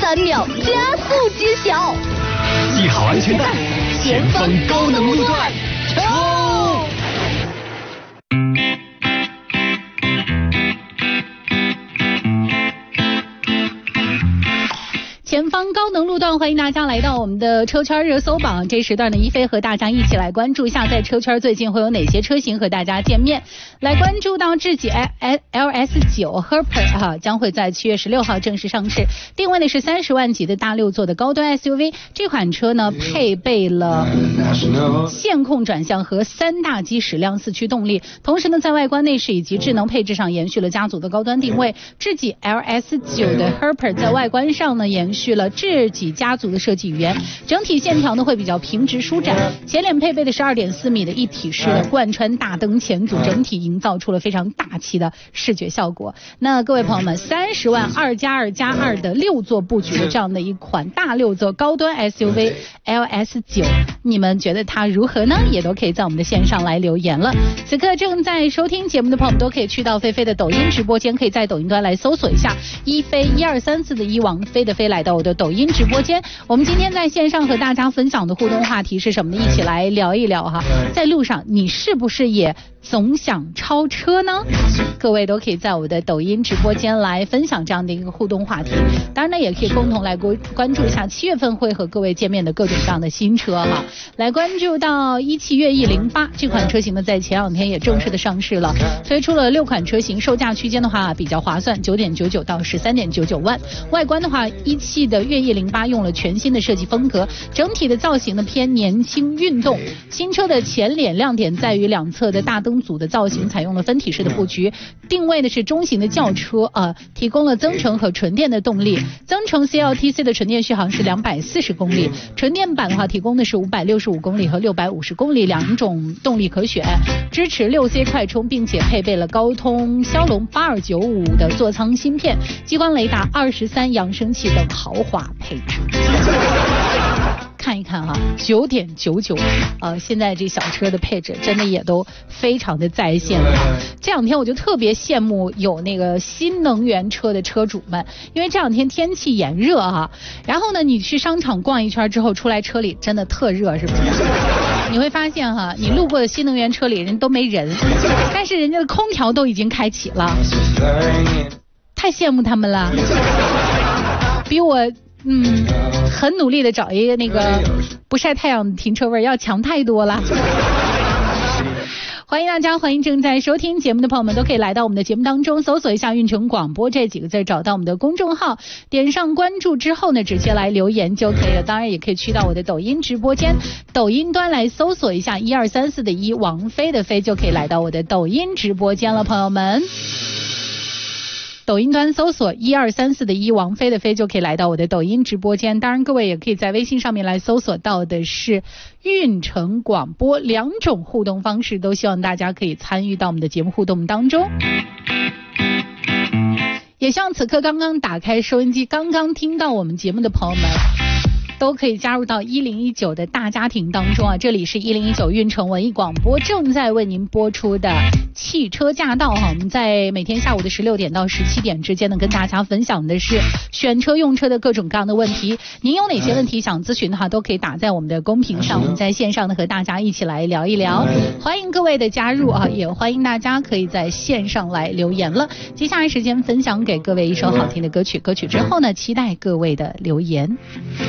3秒加速揭晓。 系好安全带，前方高能路段，冲！ 前方高能路段，欢迎大家来到我们的车圈热搜榜。这时段的一飞和大家一起来关注一下，在车圈最近会有哪些车型和大家见面。来关注到智己 LS9 Herper 将会在7月16号正式上市，定位的是30万级的大6座的高端 SUV。这款车呢配备了线控转向和3大机矢量4驱动力，同时呢在外观内饰以及智能配置上延续了家族的高端定位。智己 LS9 的 Herper 在外观上呢延续了智己家族的设计语言，整体线条呢会比较平直舒展，前脸配备的是 2.4 米的一体式的贯穿大灯前组，整体营造出了非常大气的视觉效果。那各位朋友们，30万2+2+2的6座布局的这样的一款大6座高端 SUV LS9， 你们觉得它如何呢？也都可以在我们的线上来留言了。此刻正在收听节目的朋友们都可以去到菲菲的抖音直播间，可以在抖音端来搜索一下一飞1234的一王飞的飞，来到我的抖音直播间。我们今天在线上和大家分享的互动话题是什么呢？一起来聊一聊哈。在路上你是不是也总想超车呢？各位都可以在我的抖音直播间来分享这样的一个互动话题。当然呢也可以共同来关注一下7月份会和各位见面的各种各样的新车哈。来关注到一汽悦翼08这款车型呢，在前2天也正式的上市了，推出了6款车型，售价区间的话比较划算，9.99到13.99万。外观的话，一汽的悦翼08用了全新的设计风格，整体的造型呢偏年轻运动。新车的前脸亮点在于两侧的大灯组的造型采用了分体式的布局，定位的是中型的轿车提供了增程和纯电的动力。增程 CLTC 的纯电续航是240公里，纯电版的话提供的是565公里和650公里2种动力可选，支持6C 快充，并且配备了高通骁龙8295的座舱芯片，激光雷达23扬声器等豪华配置。看一看哈，9.99，现在这小车的配置真的也都非常的在线了。这2天我就特别羡慕有那个新能源车的车主们，因为这2天天气炎热哈，然后呢你去商场逛一圈之后出来车里真的特热，是不是？你会发现哈，你路过的新能源车里人都没人，但是人家的空调都已经开启了，太羡慕他们了，比我很努力的找一个那个不晒太阳的停车位要强太多了。欢迎大家，欢迎正在收听节目的朋友们都可以来到我们的节目当中，搜索一下运城广播这几个字，找到我们的公众号，点上关注之后呢直接来留言就可以了。当然也可以去到我的抖音直播间，抖音端来搜索一下1234的一王飞的飞，就可以来到我的抖音直播间了。朋友们，抖音端搜索1234的一王飞的飞，就可以来到我的抖音直播间。当然各位也可以在微信上面来搜索到的是运城广播，2种互动方式都希望大家可以参与到我们的节目互动当中。也希望此刻刚刚打开收音机刚刚听到我们节目的朋友们都可以加入到1019的大家庭当中啊！这里是1019运城文艺广播正在为您播出的汽车驾到哈。我们在每天下午的16点到17点之间呢，跟大家分享的是选车用车的各种各样的问题。您有哪些问题想咨询的话，都可以打在我们的公屏上，我们在线上呢和大家一起来聊一聊。欢迎各位的加入啊，也欢迎大家可以在线上来留言了。接下来时间分享给各位一首好听的歌曲，歌曲之后呢，期待各位的留言。